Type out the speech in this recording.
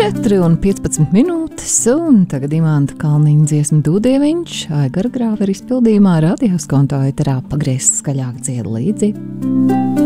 4:15 minūtes, un tagad Imanta Kalniņa dziesma Dūdieviņš, Aigara Grāvera izpildījumā, radioskonto eterā pagriezts skaļāk dzied līdzi.